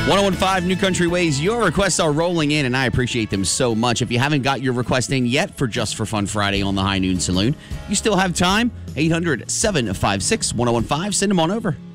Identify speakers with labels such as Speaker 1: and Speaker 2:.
Speaker 1: 1015 New Country Ways. Your requests are rolling in, and I appreciate them so much. If you haven't got your request in yet for Just for Fun Friday on the High Noon Saloon, you still have time. 800-756-1015. Send them on over.